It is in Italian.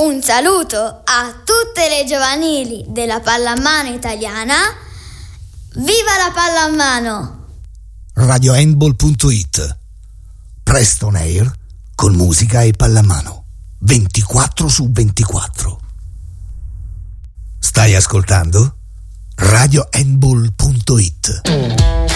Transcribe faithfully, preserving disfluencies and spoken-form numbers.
Un saluto a tutte le giovanili della pallamano italiana. Viva la pallamano! radio handball punto it. Presto on air con musica e pallamano. ventiquattro su ventiquattro. Stai ascoltando? radio handball punto it.